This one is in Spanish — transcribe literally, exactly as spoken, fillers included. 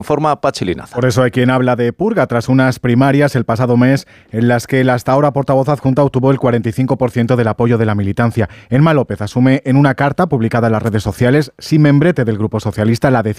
Forma Pachi Linaza. Por eso hay quien habla de purga tras unas primarias el pasado mes en las que el hasta ahora portavoz adjunta obtuvo el cuarenta y cinco por ciento del apoyo de la militancia. Elma López asume en una carta publicada en las redes sociales, sin membrete del Grupo Socialista, la decisión